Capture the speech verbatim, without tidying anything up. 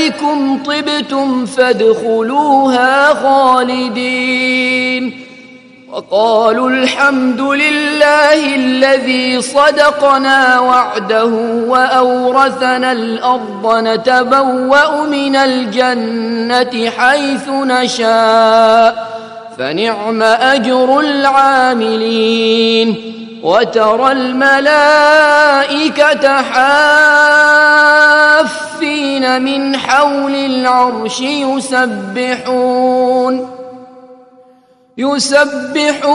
عليكم طبتم فادخلوها خالدين. وقالوا الحمد لله الذي صدقنا وعده وأورثنا الأرض نتبوأ من الجنة حيث نشاء فنعم أجر العاملين. وترى الملائكة حافين من حول العرش يسبحون يسبحون